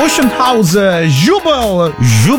Ocean House, Jubel.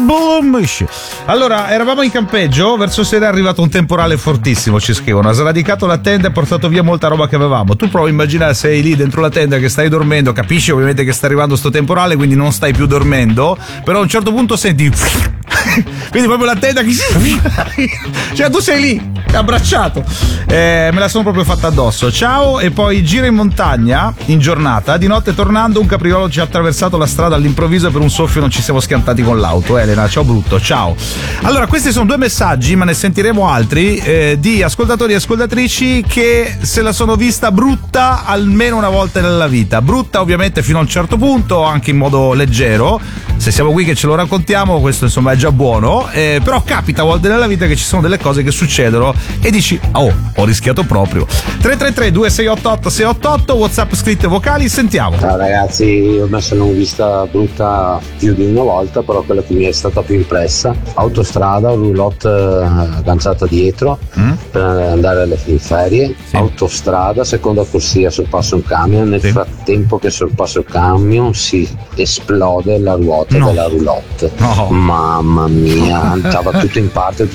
Allora, eravamo in campeggio, verso sera è arrivato un temporale fortissimo, ci scrivono. Ha sradicato la tenda e portato via molta roba che avevamo. Tu prova a immaginare, sei lì dentro la tenda che stai dormendo, capisci ovviamente che sta arrivando sto temporale, quindi non stai più dormendo, però a un certo punto senti quindi proprio la tenda che cioè tu sei lì abbracciato. Me la sono proprio fatta addosso. Ciao. E poi gira in montagna in giornata, di notte tornando un capriolo ci ha attraversato la strada all'improvviso e per un soffio non ci siamo schiantati con l'auto. Elena, ciao brutto, ciao. Allora, questi sono 2 messaggi, ma ne sentiremo altri, di ascoltatori e ascoltatrici che se la sono vista brutta almeno una volta nella vita. Brutta ovviamente fino a un certo punto, anche in modo leggero. Se siamo qui che ce lo raccontiamo, questo insomma è già buono, però capita a volte nella vita che ci sono delle cose che succedono e dici oh, ho rischiato proprio. 333 2688 688, WhatsApp scritte vocali, sentiamo. Ciao ragazzi, io me sono vista brutta più di una volta, però quella che mi è stata più impressa: autostrada, roulotte agganciata dietro per andare alle ferie, sì. Autostrada, seconda corsia, sorpassa un camion, nel frattempo che sorpassa il camion si esplode la ruota della roulotte. Mamma mia, andava tutto in parte,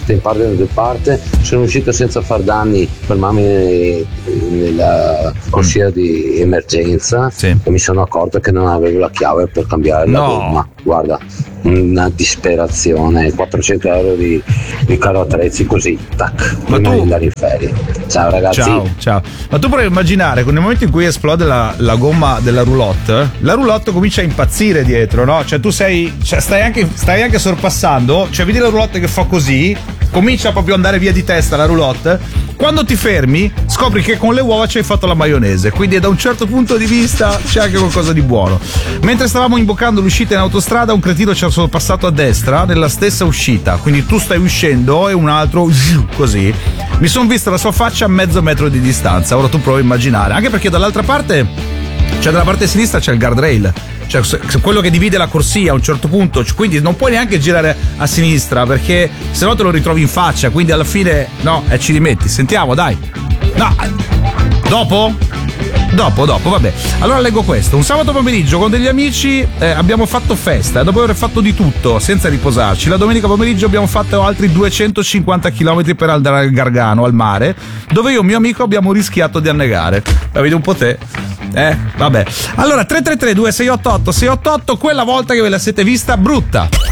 sono uscito senza far danni, fermarmi nella corsia di emergenza, sì. E mi sono accorto che non avevo la chiave per cambiare la gomma. Guarda, una disperazione, 400 euro di caro attrezzi così, tac, prima di andare in ferie. Ciao ragazzi. Ciao. Ma tu puoi immaginare, nel momento in cui esplode la gomma della roulotte, la roulotte comincia a impazzire dietro, no? Cioè tu stai anche sorpassando, cioè vedi la roulotte che fa così, comincia proprio ad andare via di testa la roulotte. Quando ti fermi scopri che con le uova ci hai fatto la maionese, quindi da un certo punto di vista c'è anche qualcosa di buono. Mentre stavamo imboccando l'uscita in autostrada, un cretino ci ha sorpassato a destra nella stessa uscita, quindi tu stai uscendo e un altro così. Mi sono vista la sua faccia a mezzo metro di distanza. Ora tu prova a immaginare, anche perché dall'altra parte, cioè dalla parte sinistra c'è il guardrail, cioè quello che divide la corsia a un certo punto, quindi non puoi neanche girare a sinistra perché se no te lo ritrovi in faccia, quindi alla fine no, ci rimetti. Sentiamo, dai. No, dopo, vabbè. Allora leggo questo. Un sabato pomeriggio con degli amici abbiamo fatto festa e dopo aver fatto di tutto senza riposarci, la domenica pomeriggio abbiamo fatto altri 250 km per andare al Gargano, al mare, dove io e un mio amico abbiamo rischiato di annegare. La vedi un po' te? Vabbè. Allora 333 2688 688, quella volta che ve la siete vista brutta.